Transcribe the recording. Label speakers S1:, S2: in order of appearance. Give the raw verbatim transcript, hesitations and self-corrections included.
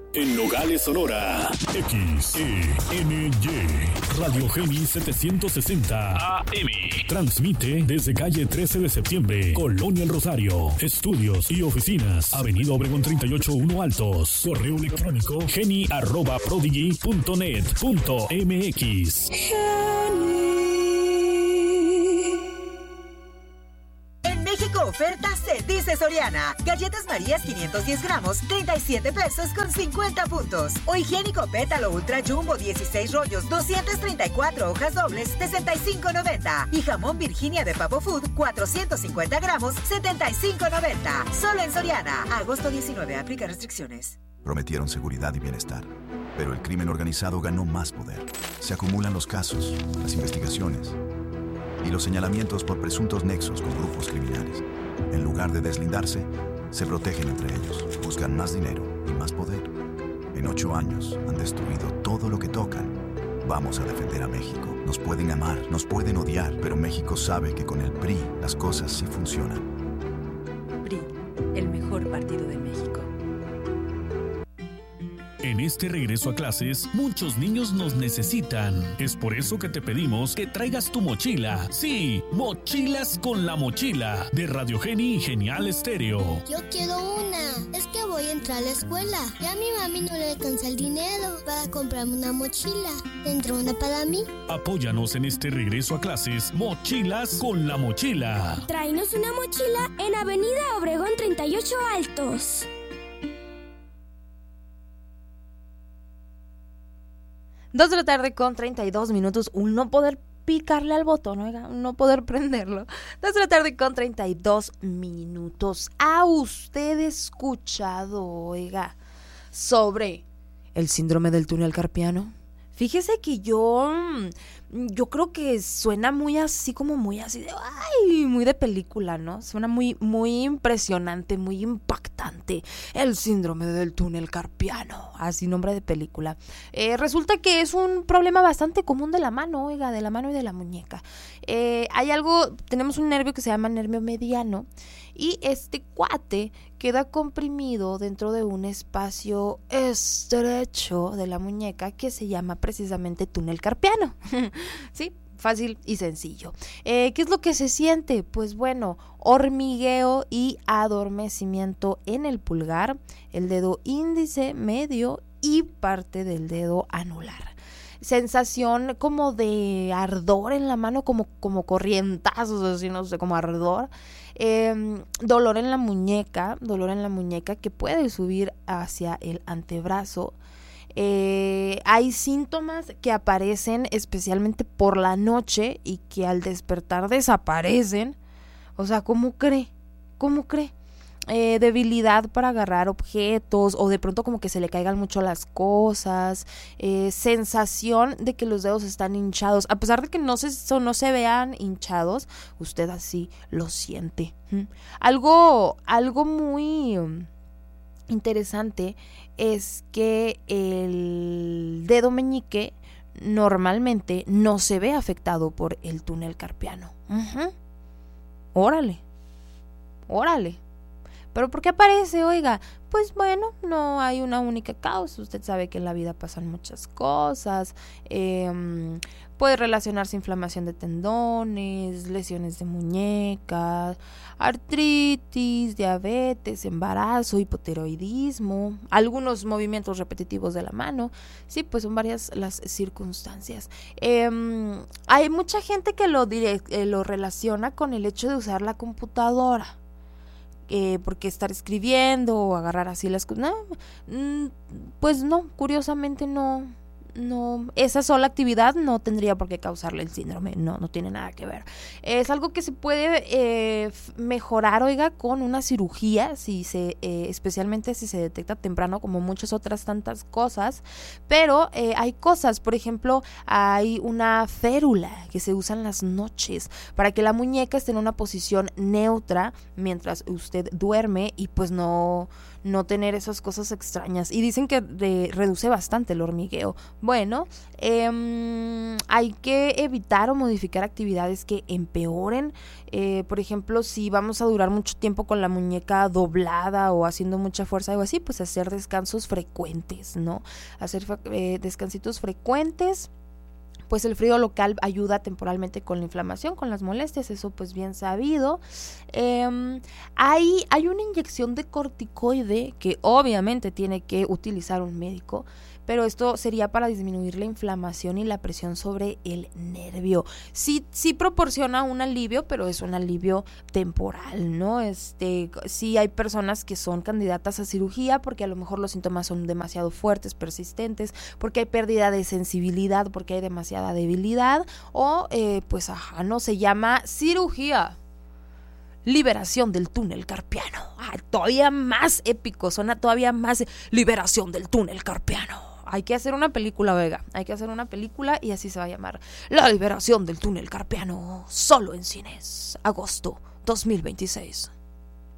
S1: En Nogales, Sonora, X E N Y, Radio Geni setecientos sesenta A M. Transmite desde calle trece de septiembre, Colonia El Rosario. Estudios y oficinas, Avenida Obregón treinta y ocho uno Altos. Correo electrónico geni arroba prodigy punto net punto m x.
S2: México oferta se dice Soriana. Galletas Marías quinientos diez gramos, treinta y siete pesos con cincuenta puntos. O higiénico Pétalo Ultra Jumbo dieciséis rollos, doscientas treinta y cuatro hojas dobles, sesenta y cinco noventa. Y jamón Virginia de Pavo Food, cuatrocientos cincuenta gramos, setenta y cinco noventa. Solo en Soriana. Agosto diecinueve. Aplica restricciones.
S3: Prometieron seguridad y bienestar, pero el crimen organizado ganó más poder. Se acumulan los casos, las investigaciones y los señalamientos por presuntos nexos con grupos criminales. En lugar de deslindarse, se protegen entre ellos, buscan más dinero y más poder. En ocho años han destruido todo lo que tocan. Vamos a defender a México. Nos pueden amar, nos pueden odiar, pero México sabe que con el P R I las cosas sí funcionan.
S4: P R I, el mejor partido de México.
S1: En este regreso a clases, muchos niños nos necesitan. Es por eso que te pedimos que traigas tu mochila. Sí, Mochilas con la Mochila, de Radio Geni y Genial Estéreo.
S5: Yo quiero una. Es que voy a entrar a la escuela. Y a mi mami no le alcanza el dinero para comprarme una mochila. ¿Tendrá una para mí?
S1: Apóyanos en este regreso a clases, Mochilas con la Mochila.
S6: Tráenos una mochila en Avenida Obregón treinta y ocho Altos.
S7: Dos de la tarde con treinta y dos minutos, un no poder picarle al botón, oiga, un no poder prenderlo. Dos de la tarde con treinta y dos minutos. ¿Ha usted escuchado, oiga, sobre el síndrome del túnel carpiano? Fíjese que yo, yo creo que suena muy así, como muy así, de, ay, muy de película, ¿no? Suena muy, muy impresionante, muy impactante. El síndrome del túnel carpiano, así nombre de película. Eh, resulta que es un problema bastante común de la mano, oiga, de la mano y de la muñeca. Eh, hay algo, tenemos un nervio que se llama nervio mediano, y este cuate queda comprimido dentro de un espacio estrecho de la muñeca que se llama precisamente túnel carpiano. Sí, fácil y sencillo. Eh, ¿Qué es lo que se siente? Pues bueno, hormigueo y adormecimiento en el pulgar, el dedo índice, medio y parte del dedo anular. Sensación como de ardor en la mano, como, como corrientazos, así no sé, como ardor. Eh, dolor en la muñeca, dolor en la muñeca que puede subir hacia el antebrazo. Eh, hay síntomas que aparecen especialmente por la noche y que al despertar desaparecen. O sea, ¿cómo cree? ¿Cómo cree? Eh, debilidad para agarrar objetos, o de pronto como que se le caigan mucho las cosas, eh, sensación de que los dedos están hinchados, a pesar de que no se, no se vean hinchados, usted así lo siente. ¿Mm? Algo, algo muy interesante es que el dedo meñique normalmente no se ve afectado por el túnel carpiano. Uh-huh. Órale, órale. ¿Pero por qué aparece? Oiga, pues bueno, no hay una única causa. Usted sabe que en la vida pasan muchas cosas. Eh, puede relacionarse inflamación de tendones, lesiones de muñecas, artritis, diabetes, embarazo, hipotiroidismo, algunos movimientos repetitivos de la mano. Sí, pues son varias las circunstancias. Eh, hay mucha gente que lo, direct, eh, lo relaciona con el hecho de usar la computadora. Eh, porque estar escribiendo o agarrar así las cosas, no, pues no, curiosamente no, no, esa sola actividad no tendría por qué causarle el síndrome, no, no tiene nada que ver. Es algo que se puede eh, mejorar, oiga, con una cirugía, si se, eh, especialmente si se detecta temprano, como muchas otras tantas cosas, pero eh, hay cosas, por ejemplo, hay una férula que se usa en las noches para que la muñeca esté en una posición neutra mientras usted duerme y pues no, no tener esas cosas extrañas, y dicen que de, reduce bastante el hormigueo. Bueno, eh, hay que evitar o modificar actividades que empeoren. Eh, por ejemplo, si vamos a durar mucho tiempo con la muñeca doblada o haciendo mucha fuerza o algo así, pues hacer descansos frecuentes, ¿no? Hacer eh, descansitos frecuentes. Pues el frío local ayuda temporalmente con la inflamación, con las molestias, eso pues bien sabido. Eh, hay, hay una inyección de corticoide que obviamente tiene que utilizar un médico, pero esto sería para disminuir la inflamación y la presión sobre el nervio. Sí, sí proporciona un alivio, pero es un alivio temporal, ¿no? Este, sí hay personas que son candidatas a cirugía porque a lo mejor los síntomas son demasiado fuertes, persistentes, porque hay pérdida de sensibilidad, porque hay demasiada debilidad, o eh, pues ajá, no, se llama cirugía. Liberación del túnel carpiano. Ah, todavía más épico, suena todavía más. Liberación del túnel carpiano. Hay que hacer una película, Vega. Hay que hacer una película y así se va a llamar. La liberación del túnel carpiano. Solo en cines. Agosto dos mil veintiséis.